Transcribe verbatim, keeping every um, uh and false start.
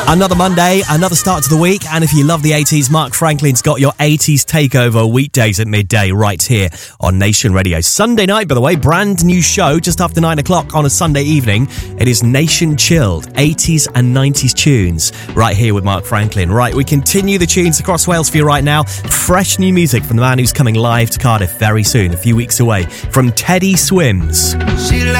Another Monday, another start to the week, and if you love the eighties, Mark Franklin's got your eighties takeover weekdays at midday right here on Nation Radio. Sunday night, by the way, brand new show just after nine o'clock on a Sunday evening. It is Nation Chilled, eighties and nineties tunes, right here with Mark Franklin. Right, we continue the tunes across Wales for you right now. Fresh new music from the man who's coming live to Cardiff very soon, a few weeks away, from Teddy Swims. She